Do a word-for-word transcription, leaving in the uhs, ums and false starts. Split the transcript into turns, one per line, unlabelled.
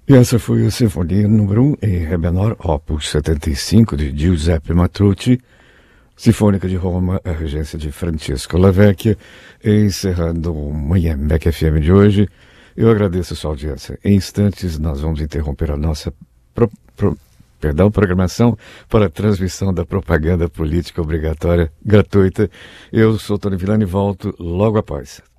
E essa foi a Sinfonia número um em Ré menor, opus setenta e cinco, de Giuseppe Matrucci, Sinfônica de Roma, a regência de Francesco Lavecchia, encerrando o Manhã Mac F M de hoje. Eu agradeço a sua audiência. Em instantes, nós vamos interromper a nossa pro, pro, perdão, programação para a transmissão da propaganda política obrigatória gratuita. Eu sou Tony Villani e volto logo após.